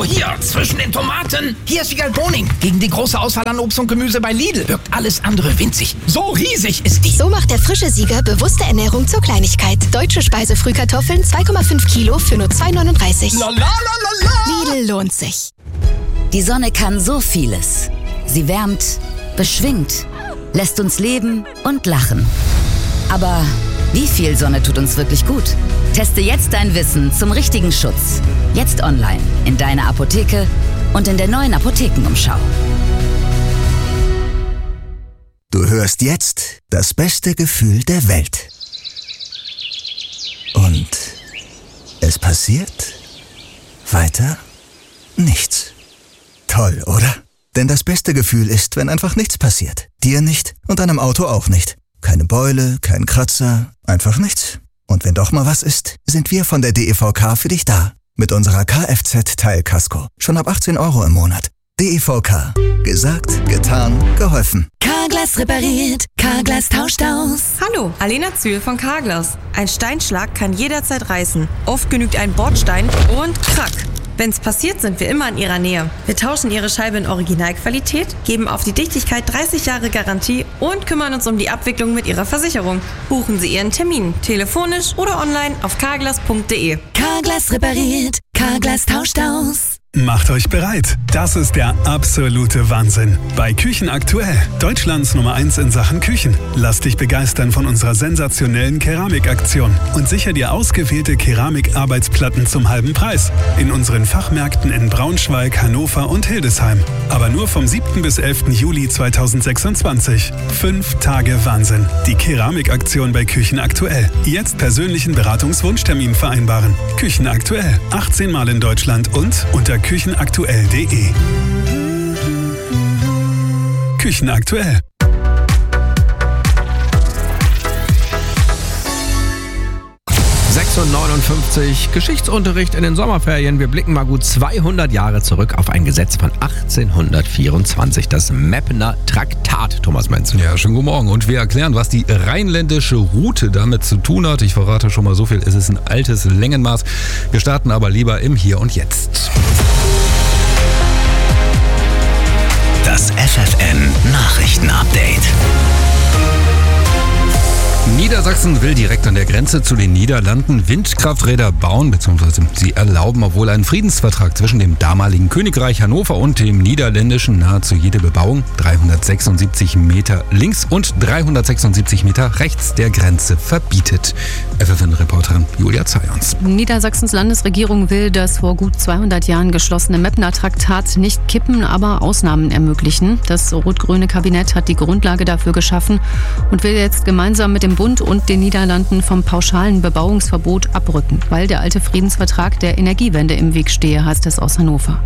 hier, zwischen den Tomaten. Hier ist Vigal Boning. Gegen die große Auswahl an Obst und Gemüse bei Lidl wirkt alles andere winzig. So riesig ist die. So macht der frische Sieger bewusste Ernährung zur Kleinigkeit. Deutsche Speisefrühkartoffeln 2,5 Kilo für nur 2,39. Lidl lohnt sich. Die Sonne kann so vieles. Sie wärmt, beschwingt, lässt uns leben und lachen. Aber wie viel Sonne tut uns wirklich gut? Teste jetzt dein Wissen zum richtigen Schutz. Jetzt online, in deiner Apotheke und in der neuen Apothekenumschau. Du hörst jetzt das beste Gefühl der Welt. Und es passiert weiter nichts. Toll, oder? Denn das beste Gefühl ist, wenn einfach nichts passiert. Dir nicht und deinem Auto auch nicht. Keine Beule, kein Kratzer, einfach nichts. Und wenn doch mal was ist, sind wir von der DEVK für dich da. Mit unserer Kfz-Teilkasko. Schon ab 18 € im Monat. DEVK. Gesagt, getan, geholfen. Carglass repariert, Carglass tauscht aus. Hallo, Alena Zühl von Carglass. Ein Steinschlag kann jederzeit reißen. Oft genügt ein Bordstein und krack. Wenn's passiert, sind wir immer in Ihrer Nähe. Wir tauschen Ihre Scheibe in Originalqualität, geben auf die Dichtigkeit 30 Jahre Garantie und kümmern uns um die Abwicklung mit Ihrer Versicherung. Buchen Sie Ihren Termin, telefonisch oder online auf carglass.de. Carglass repariert, Carglass tauscht aus. Macht euch bereit. Das ist der absolute Wahnsinn. Bei Küchen aktuell, Deutschlands Nummer 1 in Sachen Küchen. Lass dich begeistern von unserer sensationellen Keramikaktion und sicher dir ausgewählte Keramikarbeitsplatten zum halben Preis. In unseren Fachmärkten in Braunschweig, Hannover und Hildesheim. Aber nur vom 7. bis 11. Juli 2026. 5 Tage Wahnsinn. Die Keramikaktion bei Küchen aktuell. Jetzt persönlichen Beratungswunschtermin vereinbaren. Küchen aktuell. 18 Mal in Deutschland und unter küchenaktuell.de. Küchen aktuell. Und 59, Geschichtsunterricht in den Sommerferien. Wir blicken mal gut 200 Jahre zurück auf ein Gesetz von 1824, das Meppener Traktat. Thomas Menz. Ja, schönen guten Morgen. Und wir erklären, was die rheinländische Route damit zu tun hat. Ich verrate schon mal so viel, es ist ein altes Längenmaß. Wir starten aber lieber im Hier und Jetzt. Das FFN-Nachrichten-Update. Niedersachsen will direkt an der Grenze zu den Niederlanden Windkrafträder bauen, beziehungsweise sie erlauben, obwohl ein Friedensvertrag zwischen dem damaligen Königreich Hannover und dem Niederländischen nahezu jede Bebauung 376 Meter links und 376 Meter rechts der Grenze verbietet. FFN-Reporterin Julia Zayons. Niedersachsens Landesregierung will das vor gut 200 Jahren geschlossene Meppener Traktat nicht kippen, aber Ausnahmen ermöglichen. Das rot-grüne Kabinett hat die Grundlage dafür geschaffen und will jetzt gemeinsam mit dem Bund und den Niederlanden vom pauschalen Bebauungsverbot abrücken, weil der alte Friedensvertrag der Energiewende im Weg stehe, heißt es aus Hannover.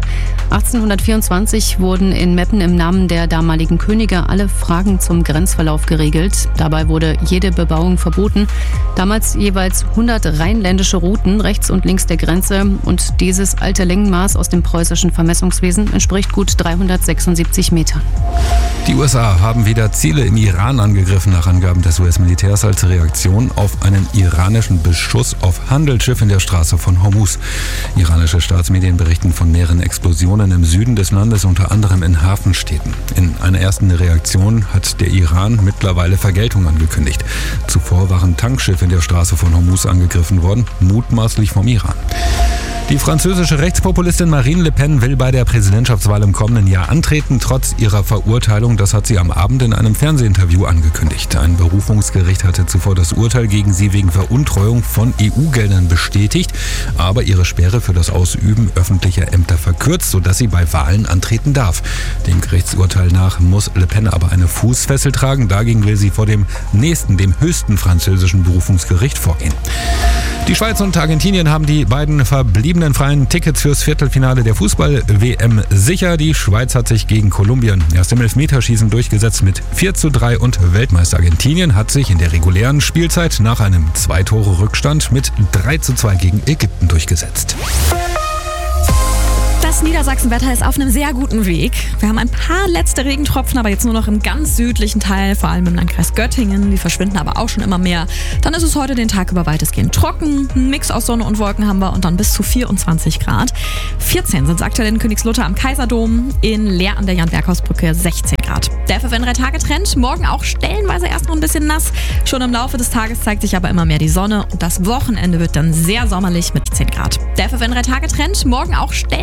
1824 wurden in Meppen im Namen der damaligen Könige alle Fragen zum Grenzverlauf geregelt. Dabei wurde jede Bebauung verboten. Damals jeweils 100 rheinländische Routen rechts und links der Grenze und dieses alte Längenmaß aus dem preußischen Vermessungswesen entspricht gut 376 Metern. Die USA haben wieder Ziele im Iran angegriffen, nach Angaben des US-Militärs als Reaktion auf einen iranischen Beschuss auf Handelsschiff in der Straße von Hormuz. Iranische Staatsmedien berichten von mehreren Explosionen im Süden des Landes, unter anderem in Hafenstädten. In einer ersten Reaktion hat der Iran mittlerweile Vergeltung angekündigt. Zuvor waren Tankschiffe in der Straße von Hormuz angegriffen worden, mutmaßlich vom Iran. Die französische Rechtspopulistin Marine Le Pen will bei der Präsidentschaftswahl im kommenden Jahr antreten, trotz ihrer Verurteilung. Das hat sie am Abend in einem Fernsehinterview angekündigt. Ein Berufungsgericht hatte zuvor das Urteil gegen sie wegen Veruntreuung von EU-Geldern bestätigt, aber ihre Sperre für das Ausüben öffentlicher Ämter verkürzt, sodass sie bei Wahlen antreten darf. Dem Gerichtsurteil nach muss Le Pen aber eine Fußfessel tragen. Dagegen will sie vor dem höchsten französischen Berufungsgericht vorgehen. Die Schweiz und Argentinien haben die beiden verbliebenen freien Tickets fürs Viertelfinale der Fußball-WM sicher. Die Schweiz hat sich gegen Kolumbien erst im Elfmeterschießen durchgesetzt mit 4:3 und Weltmeister Argentinien hat sich in der regulären Spielzeit nach einem 2-Tore-Rückstand mit 3:2 gegen Ägypten durchgesetzt. Das Niedersachsenwetter ist auf einem sehr guten Weg. Wir haben ein paar letzte Regentropfen, aber jetzt nur noch im ganz südlichen Teil, vor allem im Landkreis Göttingen. Die verschwinden aber auch schon immer mehr. Dann ist es heute den Tag über weitestgehend trocken. Ein Mix aus Sonne und Wolken haben wir und dann bis zu 24 Grad. 14 sind es aktuell in Königslutter am Kaiserdom, in Leer an der Jan-Berghaus-Brücke 16 Grad. Der FFN-3-Tage-Trend, morgen auch stellenweise erst noch ein bisschen nass. Schon im Laufe des Tages zeigt sich aber immer mehr die Sonne und das Wochenende wird dann sehr sommerlich mit 10 Grad. Der FFN-3-Tage-Trend, morgen auch stellenweise